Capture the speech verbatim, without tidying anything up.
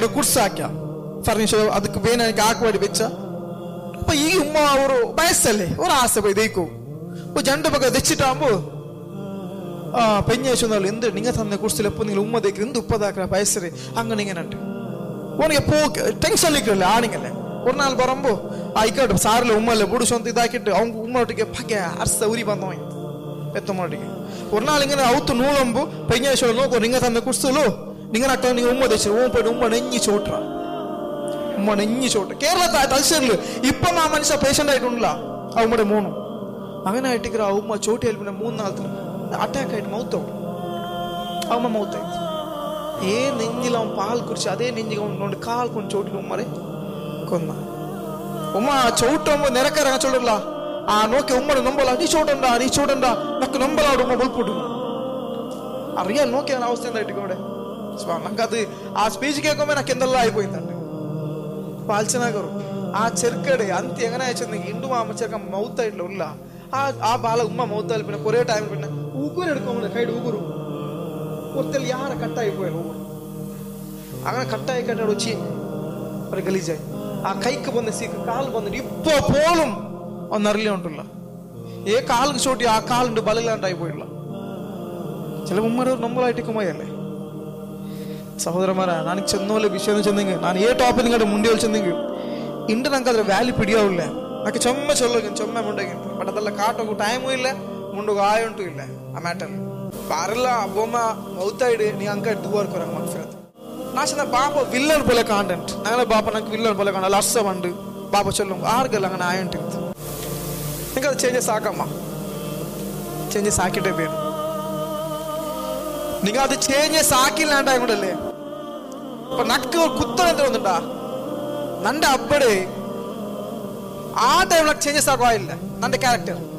ಕೂಡ ಕುಡ್ಸಾಕ್ಯ ಫರ್ನಿಚರ್ ಅದಕ್ಕೆ ಬೇನೆ ಹಾಕುವಾಡಿ ಬೆಚ್ಚ ಅಪ್ಪ ಈ ಉಮ್ಮ ಅವರು ಬಯಸ್ಸಲ್ಲಿ ಅವ್ರ ಆಸೆ ಬೈ ದೈಕು ಜಂಡು ಬಗ್ಗೆ ದೆಚ್ಚಿಟಾಂಬು ಆ ಪೆಂಜೇಶ್ವರಲ್ಲಿ ಎಂದ್ರೆ ನಿಂಗ ತಂದೆ ಕುಡ್ಸಿಲ್ಲಪ್ಪ ನೀವು ಉಮ್ಮ ದೇಕ್ರಿ ಎಂದು ಉಪ್ಪದಾಕ್ರ ಬಯಸ್ರಿ ಹಂಗ ನಿಂಗೆ ನಂಟು ಅವನಿಗೆ ಪೋ ಟೆನ್ಷನ್ ಇಕ್ಕಲ್ಲ ಆಣಿಗಲ್ಲೇ ஒரு நாள் ಬರಂಬು ಆ ಇಕ್ಕಟ್ಟು ಸಾರ್ಲೆ ಉಮ್ಮಲ್ಲೇ ಬುಡುಸು ಅಂತ ಇದಾಕಿಟ್ಟು ಅವ್ನು ಉಮ್ಮೊಟ್ಟಿಗೆ ಪಗೆ ಅರ್ಸ ಉರಿ ಬಂದವ ಎತ್ತಮ್ಮೊಟ್ಟಿಗೆ ஒரு நாள் இங்கே அவுத்து நூலம்பு பெஞ்சேஸ்வரம் நோக்கோ நீங்க தந்த குடிசலோ நீங்க நட்ட நீங்க உம்ம தேச்சு ஓம் போய்ட்டு உம்ம நெஞ்சி சோட்றா உம்ம நெஞ்சி சோட்டு கேரள ತಲ್ಸರ್ಲು ಇಪ್ಪ ಮಾ ಮನುಷ್ಯ ಪೇಷಂಟ್ ಆಯ್ತು ಉಂಡ್ಲಾ ಅವಮ್ಮಡೆ ಮೂನು അങ്ങനെ ആയിട്ടിಕ್ರ ಆ ಉಮ್ಮ ಚೋಟಿ ಎಲ್ಬಿನ ಮೂರು ನಾಲ್ಕು ಅಟ್ಯಾಕ್ ಆಯ್ತು ಮೌತ ಅವಮ್ಮ ಮೌತ ಆಯ್ತು ಏ ನೆಂಜಿಲ ಅವನು ಪಾಲ್ ಕುರ್ಚಿ ಅದೇ ನೆಂಜಿಗೆ ಅವ್ನು ನೋಡಿ ಕಾಲ್ ಕೊಂಡು ಚೋಟಿಲು ಉಮ್ಮರೆ ಕೊಂದ ಉಮ್ಮ ಚೌಟಮ್ಮ ನೆರಕರ ಚೋಡಲ್ಲ ಆ ನೋಕೆ ಉಮ್ಮಡ ನಂಬಲ ನೀ ಚೋಟಂಡ ನೀ ಚೋಟಂಡ ನಕ್ಕು ನಂಬಲಾಡು ಉಮ್ಮ ಬಲ್ಪುಡು ಆ ರಿಯಲ್ ನೋಕೆ ಅವಸ್ಥೆ ಇಟ್ಕೊಂಡೆ ನಂಗೆ ಅದು ಆ ಸ್ಪೀಚ್ ಕೇಳ್ಕೊಂಬೆ నాకు ಎಂದೆಲ್ಲ అయిపోయిందండి పాల్చనగరు ఆ చెరుకడే అంత ఎంగనే వచ్చింది ఇండు మా చెరక మౌత ఇట్లా ఉల్ల ఆ ఆ బాల ఉమ్మ మౌత అలిపిన కొరే టైం పిన్న ఊగురు ఎడుకోమని కైడు ఊగురు ఒత్తలు యార కట్ట అయిపోయారు അങ്ങനെ കട്ടായി കട്ടായി వచ్చి మరి గలీజాయి ఆ కైకి ಬಂದ సీక కాలు ಬಂದ ఇప్ప పోలం ഒന്നറിയില്ല ഉണ്ടല്ല ഏ കാലിന് ചോട്ടി ആ കാലുണ്ട് ബലയിലാണ്ടായി പോയില്ല ചില ഉമ്മരವ್ರು ನಂಬಲಾയിട്ടിക്കുമ്പോയല്ലേ ಸಹೋದರಮಾರ ನನಗೆ ಚೆನ್ನೋಲೆ ವಿಷಯ ಚೆಂದಂಗೆ ನಾನು ಏ ಟಾಪ್ ನಿಂಗಡೆ ಮುಂದೆ ಚೆಂದಂಗೆ ಇಂಡು ನಂಗೆ ಅದ್ರ ವ್ಯಾಲಿ ಪಿಡಿಯಾವಿಲ್ಲ ನಾಕೆ ಚೊಮ್ಮೆ ಚೊಲ್ಲೋಗಿ ಚೊಮ್ಮೆ ಮುಂಡೆಗೆ ಬಟ್ ಅದೆಲ್ಲ ಕಾಟೋಗು ಟೈಮು ಇಲ್ಲ ಮುಂಡುಗು ಆಯ ಉಂಟು ಇಲ್ಲ ಆ ಮ್ಯಾಟರ್ ಬಾರೆಲ್ಲ ಬೊಮ್ಮ ಮೌತಾಯಿಡು ನೀ ಅಂಕ ದುವಾರ್ ಕೊರ ಮನ್ಫಿರತ್ ನಾಶನ ಬಾಪ ವಿಲ್ಲನ್ പോലെ ಕಾಂಟೆಂಟ್ ഞങ്ങളെ ബാപ്പ നമുക്ക് വില്ലൻ പോലെ കാണാം ലർസ പണ്ട് ബാപ്പ ചൊല്ലും ആർക്കെല്ലാം അങ്ങനെ ആയിട്ടിരുന്നു നിങ്ങൾക്ക് അത് ചേഞ്ചസ് ആക്കാമ്മ ചേഞ്ചസ് ആക്കിയിട്ടേ പേര് നിങ്ങൾ അത് ചേഞ്ചസ് ആക്കില്ലാണ്ടായതുകൊണ്ടല്ലേ അപ്പൊ നക്ക് കുത്തം എന്ത് വന്നിട്ടാ നന്റെ അപ്പടെ ആ ടൈം ചേഞ്ചസ് ആക്കുവായില്ല നന്റെ ക്യാരക്ടർ